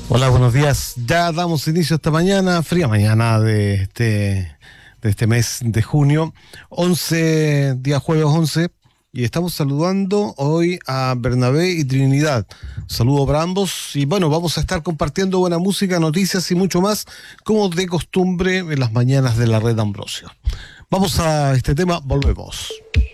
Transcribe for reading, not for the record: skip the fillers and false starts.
Hola, buenos días. Ya damos inicio a esta mañana, fría mañana de este mes de junio, 11, día jueves 11, y estamos saludando hoy a Bernabé y Trinidad. Saludo para ambos y bueno, vamos a estar compartiendo buena música, noticias y mucho más, como de costumbre en las mañanas de la Red Ambrosio. Vamos a este tema, volvemos.